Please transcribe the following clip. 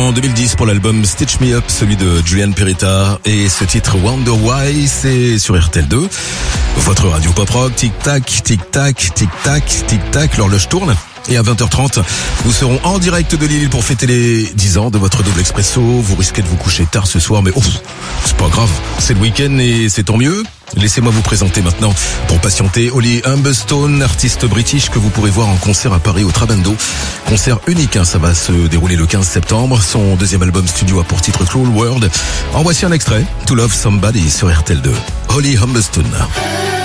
en 2010 pour l'album Stitch Me Up, celui de Julian Peretta, et ce titre Wonder Why, c'est sur RTL2. Votre radio pop rock, tic-tac, tic-tac, tic-tac, tic-tac, l'horloge tourne. Et à 20h30, nous serons en direct de Lille pour fêter les 10 ans de votre double expresso. Vous risquez de vous coucher tard ce soir, mais c'est pas grave. C'est le week-end et c'est tant mieux. Laissez-moi vous présenter maintenant, pour patienter, Holly Humberstone, artiste british que vous pourrez voir en concert à Paris au Trabando. Concert unique, ça va se dérouler le 15 septembre. Son deuxième album studio a pour titre Cruel World. En voici un extrait, To Love Somebody sur RTL2. Holly Humberstone.